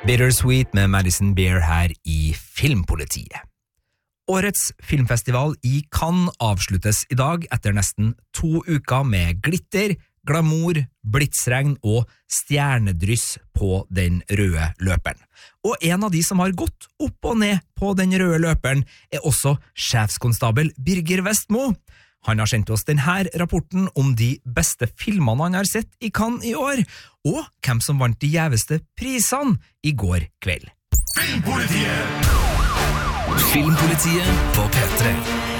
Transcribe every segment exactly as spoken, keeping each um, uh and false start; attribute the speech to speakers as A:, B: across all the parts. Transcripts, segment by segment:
A: Bittersweet med Madison Beer her i Filmpolitiet. Årets filmfestival i Cannes avsluttes i dag etter nesten to uker med glitter, glamour, blitsregn og stjernedryss på den røde løperen. Og en av de som har gått opp og ned på den røde løperen er også sjefskonstabel Birger Vestmo. Han har sendt oss denne rapporten om de beste filmene han har sett i Cannes i år, og hvem som vant de gjeveste prisene i går kveld.
B: Filmpolitiet! Filmpolitiet på P tre.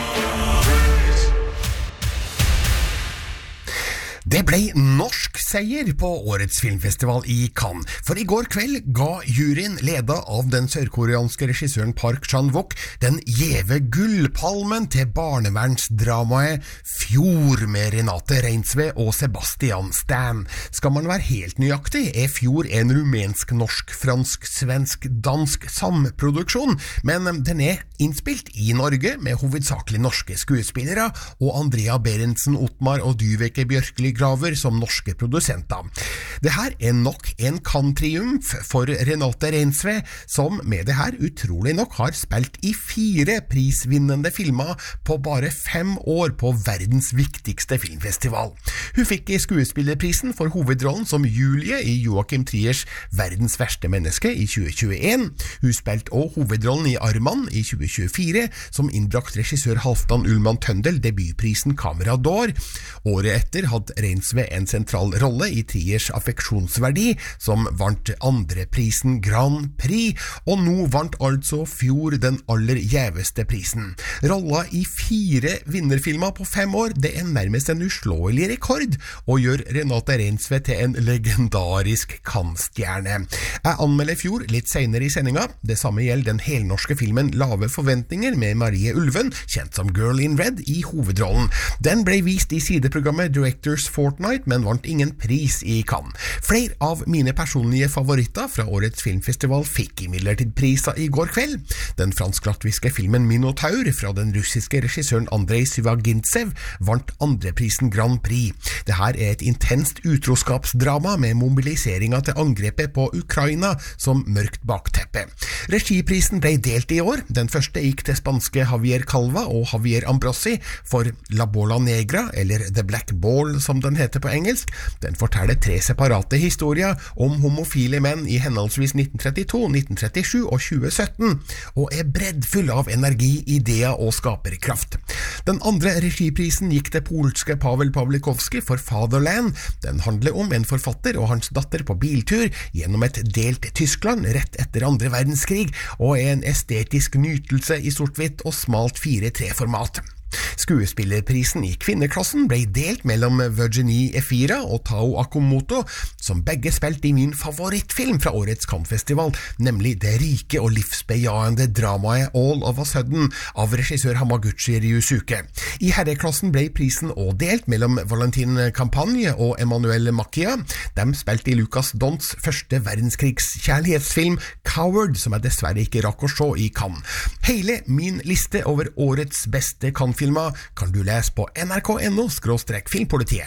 B: Det ble norsk seier på årets filmfestival i Cannes, for i går kveld ga juryen, ledet av den sørkoreanske regissøren Park Chan-wook, den gjeve gullpalmen til barnevernsdramaet Fjord med Renate Reinsve og Sebastian Stan. Skal man være helt nøyaktig, er Fjord en rumensk, norsk, fransk, svensk, dansk samproduksjon, men den er innspilt i Norge med hovedsakelig norske skuespillere, og Andrea Berentsen, Ottmar og Dyveke Bjørkli Graver som norske produsenter. Det her er nok en Cannes-triumf for Renate Reinsve, som med det her utrolig nok har spilt i fire prisvinnende filmer på bare fem år på verdens viktigste filmfestival. Hun fikk skuespillerprisen for hovedrollen som Julie i Joachim Triers Verdens verste menneske i tjue tjueen. Hun spilte også hovedrollen i Arman i tjue tjuefire, som innbrakt regissør Halfdan Ullmann Tøndel debutprisen Camera d'Or. Året etter hadde Reinsve en sentral rolle i Triers affeksjonsverdi, som vant andre prisen Grand Prix, og nå vant altså Fjord den aller gjeveste prisen. Rolla i fire vinnerfilmer på fem år, det er nærmest en uslåelig rekord, og gjør Renate Reinsve til en legendarisk Cannes-stjerne. Jeg anmelder Fjord litt senere i sendinga. Det samme gjelder den helnorske filmen Lave forventninger med Marie Ulven, kjent som Girl in Red, i hovedrollen. Den ble vist i sideprogrammet Directors Fortnight, men vant ingen pris i Cannes. Flere av mine personlige favoritter fra årets filmfestival fikk imidlertid priser i går kveld. Den fransk-latviske filmen Minotaur fra den russiske regissøren Andrei Syvagintsev vant andreprisen Grand Prix. Det her er et intenst utroskapsdrama med mobiliseringa til angrepet på Ukraina som mørkt bakteppe. Regiprisen ble delt i år. Den første gikk til spanske Javier Calva og Javier Ambrosi for La Bola Negra, eller The Black Ball som den heter på engelsk. Den forteller tre separate historier om homofile menn i henholdsvis nitten trettito, nitten trettisju og tjue sytten, og er breddfull av energi, ideer og skaperkraft. Den andre regiprisen gikk til polske Pavel Pawlikowski for Fatherland. Den handler om en forfatter og hans datter på biltur gjennom et delt Tyskland rett etter andre verdenskrig, og er en estetisk nytelse i sort-hvitt og smalt fire tre format. Skuespillerprisen i kvinneklassen ble delt mellom Virginie Efira og Tao Akamoto, som begge spilte i min favorittfilm fra årets Cannes-festival, nemlig det rike og livsbejaende dramaet All of a Sudden av regissør Hamaguchi Ryusuke. I herreklassen ble prisen også delt mellom Valentin Campagne og Emmanuel Macchia. De spilte i Lucas Dons første verdenskrigs-kjærlighetsfilm Coward, som jeg dessverre ikke rakk å se i Cannes. Hele min liste over årets beste Cannes filmer kan du lese på n r k punktum n o skråstrek filmpolitiet.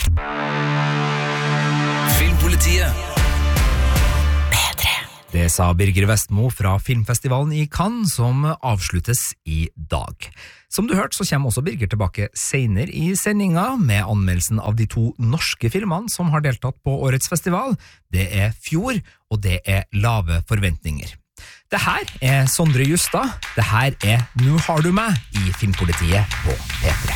B: Filmpolitiet.
A: Det sa Birger Vestmo fra filmfestivalen i Cannes, som avsluttes i dag. Som du hørte, så kommer også Birger tilbake senere i sendinga med anmeldelsen av de to norske filmene som har deltatt på årets festival. Det er Fjord, og det er Lave forventninger. Det her er Sondre Justad. Det her er Nå har du meg i Filmpolitiet på P tre.